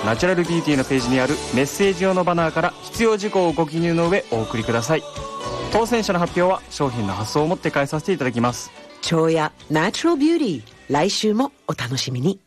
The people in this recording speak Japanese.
ナチュラルビューティーのページにあるメッセージ用のバナーから必要事項をご記入の上お送りください。当選者の発表は商品の発送をもって返させていただきます。 蝶やナチュラルビューティー、来週もお楽しみに。